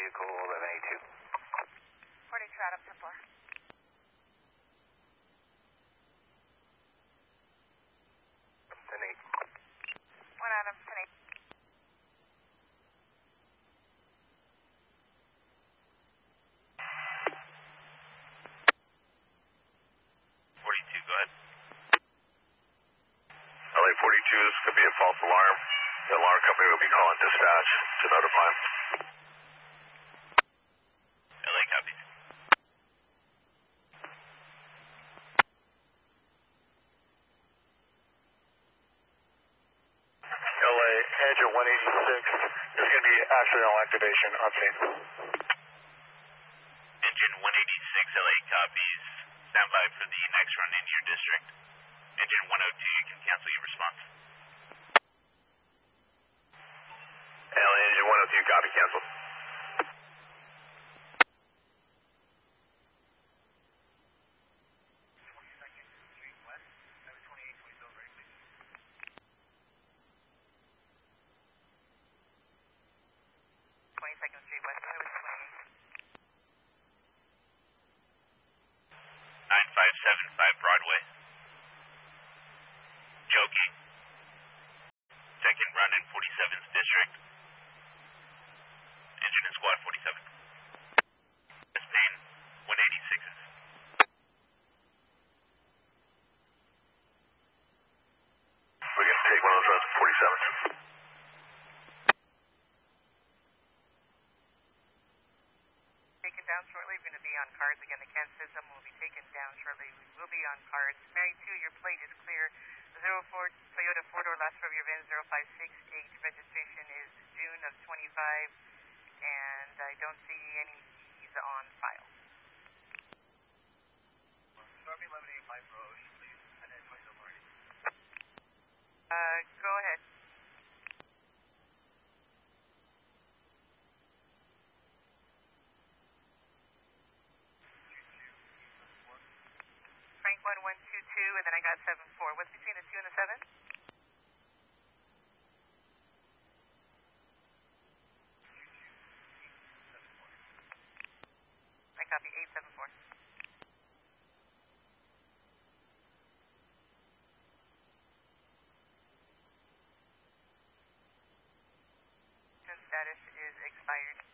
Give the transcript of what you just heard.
vehicle 1182. 42 Adam 10-4. 10-8. 1 Adam 10-8. 42, go ahead. LA 42, this could be a false alarm. The alarm company will be calling dispatch to notify them. LA copies. LA, engine 186, there's going to be accidental activation on scene. Engine 186, LA copies. Stand by for the next run in your district. Engine 102, you can cancel your response. LA, engine 102, copy, cancel. Street West, Highway 9575 Broadway. Joking. Second run in 47th District. Engine in squad 47. West Main 186s. We're going to take one of those runs at 47th. Taken down shortly. We're going to be on cards again. The CAN system will be taken down shortly. We will be on cards. Mary 2, your plate is clear. 04 Toyota 4-door last four of your VIN 0568. Registration is June of 25, and I don't see any keys on file. Start me 1185 for Ocean, please, and then 20 already. Go ahead. Frank 1122, and then I got 74. What's between the 2 and the 7? I copy 874. Status is expired.